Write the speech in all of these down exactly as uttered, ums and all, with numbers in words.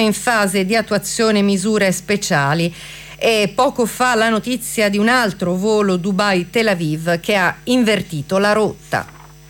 in fase di attuazione misure speciali. E poco fa la notizia di un altro volo Dubai-Tel Aviv che ha invertito la rotta.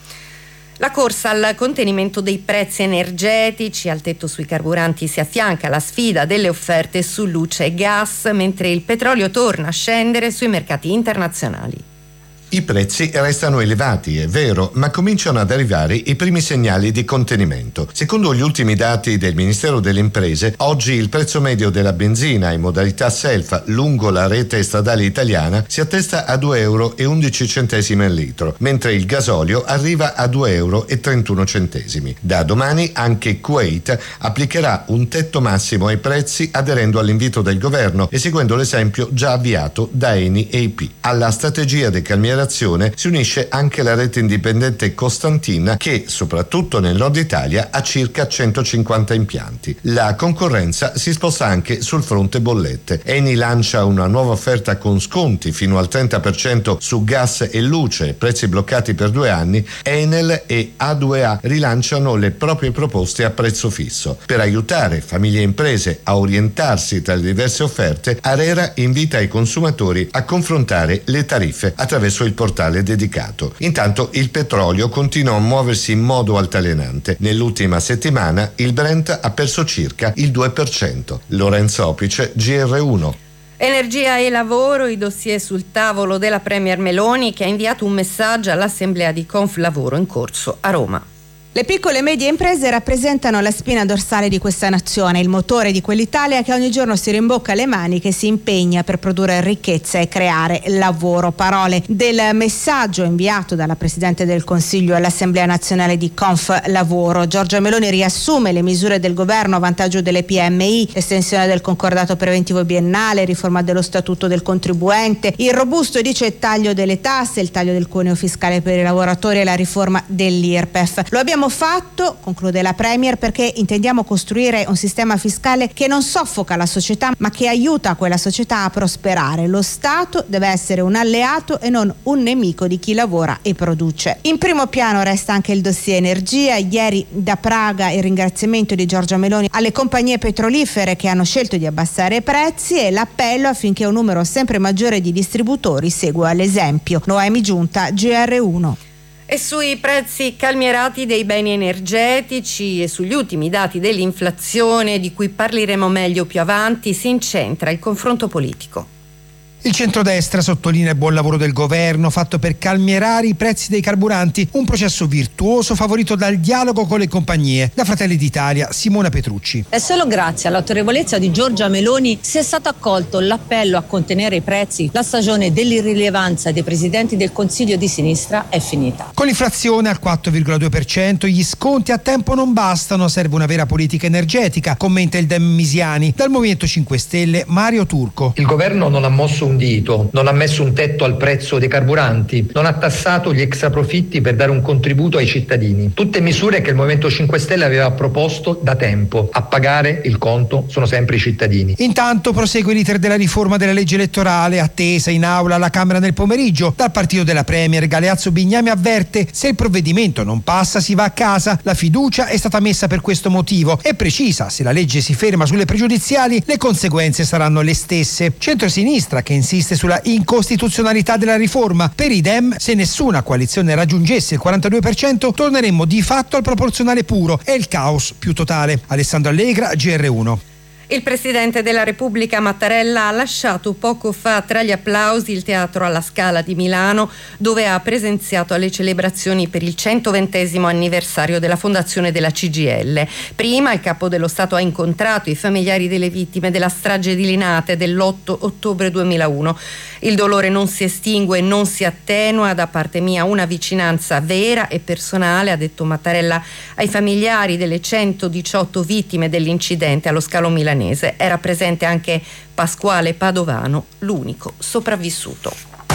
La corsa al contenimento dei prezzi energetici, al tetto sui carburanti, si affianca alla sfida delle offerte su luce e gas, mentre il petrolio torna a scendere sui mercati internazionali. I prezzi restano elevati, è vero, ma cominciano ad arrivare i primi segnali di contenimento. Secondo gli ultimi dati del Ministero delle Imprese, oggi il prezzo medio della benzina in modalità self lungo la rete stradale italiana si attesta a due euro e undici centesimi al litro, mentre il gasolio arriva a due euro e trentuno centesimi. Da domani anche Kuwait applicherà un tetto massimo ai prezzi aderendo all'invito del governo e seguendo l'esempio già avviato da Eni e I P. Alla strategia del calmierazione si unisce anche la rete indipendente Costantin che, soprattutto nel nord Italia, ha circa centocinquanta impianti. La concorrenza si sposta anche sul fronte bollette. Eni lancia una nuova offerta con sconti fino al trenta per cento su gas e luce, prezzi bloccati per due anni. Enel e A due A rilanciano le proprie proposte a prezzo fisso. Per aiutare famiglie e imprese a orientarsi tra le diverse offerte, ARERA invita i consumatori a confrontare le tariffe attraverso il portale dedicato. Intanto il petrolio continua a muoversi in modo altalenante. Nell'ultima settimana il Brent ha perso circa il due per cento. Lorenzo Opice, G R uno. Energia e lavoro, i dossier sul tavolo della Premier Meloni, che ha inviato un messaggio all'assemblea di Conflavoro in corso a Roma. Le piccole e medie imprese rappresentano la spina dorsale di questa nazione, il motore di quell'Italia che ogni giorno si rimbocca le maniche e si impegna per produrre ricchezza e creare lavoro. Parole del messaggio inviato dalla Presidente del Consiglio all'Assemblea Nazionale di Conflavoro. Giorgia Meloni riassume le misure del governo a vantaggio delle P M I, estensione del concordato preventivo biennale, riforma dello statuto del contribuente, il robusto, dice, taglio delle tasse, il taglio del cuneo fiscale per i lavoratori e la riforma dell'I R P E F. Lo abbiamo fatto, conclude la Premier, perché intendiamo costruire un sistema fiscale che non soffoca la società ma che aiuta quella società a prosperare. Lo Stato deve essere un alleato e non un nemico di chi lavora e produce. In primo piano resta anche il dossier energia. Ieri da Praga il ringraziamento di Giorgia Meloni alle compagnie petrolifere che hanno scelto di abbassare i prezzi e l'appello affinché un numero sempre maggiore di distributori segua l'esempio. Noemi Giunta, G R uno. E sui prezzi calmierati dei beni energetici e sugli ultimi dati dell'inflazione, di cui parleremo meglio più avanti, si incentra il confronto politico. Il centrodestra sottolinea il buon lavoro del governo fatto per calmierare i prezzi dei carburanti, un processo virtuoso favorito dal dialogo con le compagnie. Da Fratelli d'Italia, Simona Petrucci. È solo grazie all'autorevolezza di Giorgia Meloni se è stato accolto l'appello a contenere i prezzi. La stagione dell'irrilevanza dei presidenti del Consiglio di sinistra è finita. Con l'inflazione al quattro virgola due per cento gli sconti a tempo non bastano, serve una vera politica energetica, commenta il Dem Misiani. Dal Movimento cinque Stelle, Mario Turco. Il governo non ha mosso un dito, non ha messo un tetto al prezzo dei carburanti, non ha tassato gli extraprofitti per dare un contributo ai cittadini. Tutte misure che il Movimento cinque Stelle aveva proposto da tempo. A pagare il conto sono sempre i cittadini. Intanto prosegue l'iter della riforma della legge elettorale, attesa in aula alla Camera nel pomeriggio. Dal partito della Premier, Galeazzo Bignami avverte: se il provvedimento non passa si va a casa. La fiducia è stata messa per questo motivo e precisa: se la legge si ferma sulle pregiudiziali le conseguenze saranno le stesse. Centrosinistra che insiste sulla incostituzionalità della riforma. Per i Dem, se nessuna coalizione raggiungesse il quarantadue per cento, torneremmo di fatto al proporzionale puro e il caos più totale. Alessandro Allegra, G R uno. Il Presidente della Repubblica Mattarella ha lasciato poco fa tra gli applausi il Teatro alla Scala di Milano, dove ha presenziato alle celebrazioni per il centoventesimo anniversario della fondazione della C G I L. Prima il Capo dello Stato ha incontrato i familiari delle vittime della strage di Linate dell'otto ottobre duemilauno. Il dolore non si estingue e non si attenua. Da parte mia una vicinanza vera e personale, ha detto Mattarella ai familiari delle centodiciotto vittime dell'incidente allo scalo milanese. Era presente anche Pasquale Padovano, l'unico sopravvissuto.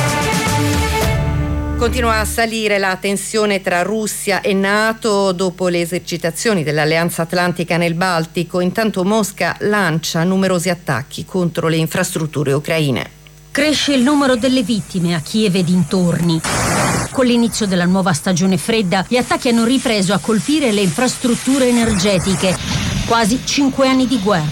Continua a salire la tensione tra Russia e NATO dopo le esercitazioni dell'Alleanza Atlantica nel Baltico. Intanto Mosca lancia numerosi attacchi contro le infrastrutture ucraine. Cresce il numero delle vittime a Kiev e dintorni. Con l'inizio della nuova stagione fredda, gli attacchi hanno ripreso a colpire le infrastrutture energetiche. Quasi cinque anni di guerra.